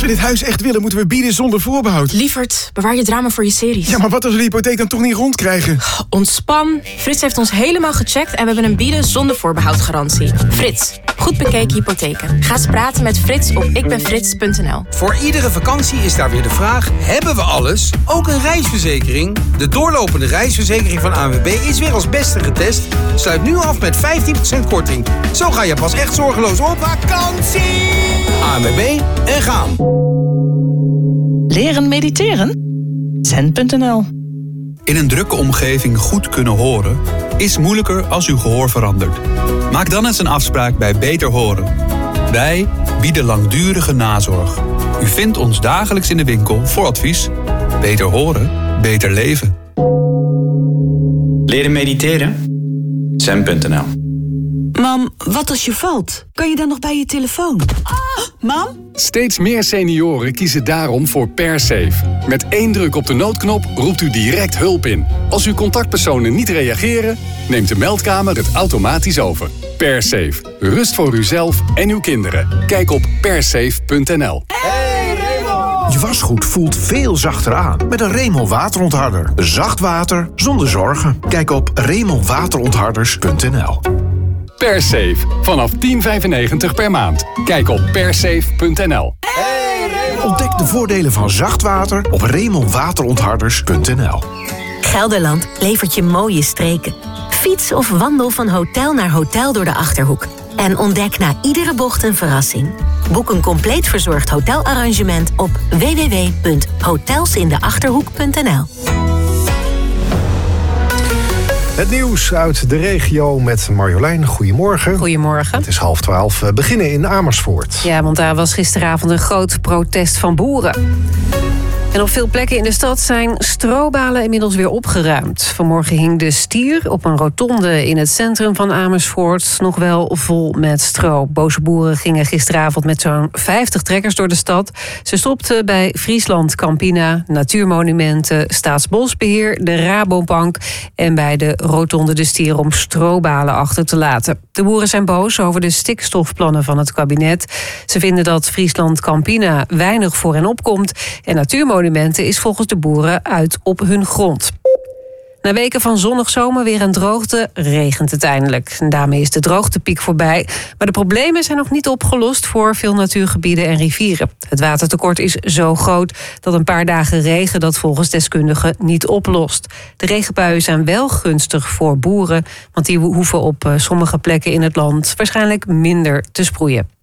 we dit huis echt willen, moeten we bieden zonder voorbehoud. Lievert, bewaar je drama voor je series. Ja, maar wat als we de hypotheek dan toch niet rondkrijgen? Ontspan. Frits heeft ons helemaal gecheckt en we hebben een bieden zonder voorbehoud garantie. Frits, goed bekeken hypotheken. Ga eens praten met Frits op ikbenfrits.nl. Voor iedere vakantie is daar weer de vraag: hebben we alles? Ook een reisverzekering? De doorlopende reisverzekering van ANWB is weer als beste getest. Sluit nu af met 15% korting. Zo ga je pas echt zorgeloos op vakantie. ANWB en gaan. Leren mediteren? Zen.nl. In een drukke omgeving goed kunnen horen is moeilijker als uw gehoor verandert. Maak dan eens een afspraak bij Beter Horen. Wij bieden langdurige nazorg. U vindt ons dagelijks in de winkel voor advies. Beter horen, beter leven. Leren mediteren? Zen.nl. Mam, wat als je valt? Kan je dan nog bij je telefoon? Mam? Steeds meer senioren kiezen daarom voor PerSafe. Met 1 druk op de noodknop roept u direct hulp in. Als uw contactpersonen niet reageren, neemt de meldkamer het automatisch over. PerSafe. Rust voor uzelf en uw kinderen. Kijk op persafe.nl. Je wasgoed voelt veel zachter aan met een Remel waterontharder. Zacht water zonder zorgen. Kijk op remelwaterontharders.nl. PerSafe. Vanaf €10,95 per maand. Kijk op persafe.nl. Ontdek de voordelen van zacht water op remelwaterontharders.nl. Gelderland levert je mooie streken. Fiets of wandel van hotel naar hotel door de Achterhoek. En ontdek na iedere bocht een verrassing. Boek een compleet verzorgd hotelarrangement op www.hotelsindeachterhoek.nl. Het nieuws uit de regio met Marjolein. Goedemorgen. Goedemorgen. Het is 11:30. We beginnen in Amersfoort. Ja, want daar was gisteravond een groot protest van boeren. En op veel plekken in de stad zijn strobalen inmiddels weer opgeruimd. Vanmorgen hing de stier op een rotonde in het centrum van Amersfoort nog wel vol met stro. Boze boeren gingen gisteravond met zo'n 50 trekkers door de stad. Ze stopten bij Friesland Campina, Natuurmonumenten, Staatsbosbeheer, de Rabobank en bij de rotonde de stier om strobalen achter te laten. De boeren zijn boos over de stikstofplannen van het kabinet. Ze vinden dat Friesland Campina weinig voor hen opkomt en Natuurmonumenten is volgens de boeren uit op hun grond. Na weken van zonnig zomer weer een droogte, regent het eindelijk. En daarmee is de droogtepiek voorbij. Maar de problemen zijn nog niet opgelost voor veel natuurgebieden en rivieren. Het watertekort is zo groot dat een paar dagen regen dat volgens deskundigen niet oplost. De regenbuien zijn wel gunstig voor boeren, want die hoeven op sommige plekken in het land waarschijnlijk minder te sproeien.